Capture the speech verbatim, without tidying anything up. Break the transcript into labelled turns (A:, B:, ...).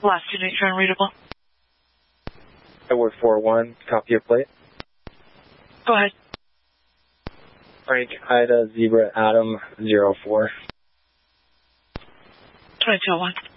A: Last unit, you're unreadable.
B: Edward four one, copy your plate.
A: Go ahead.
B: Frank Ida Zebra Adam zero four.
A: twenty-two oh one.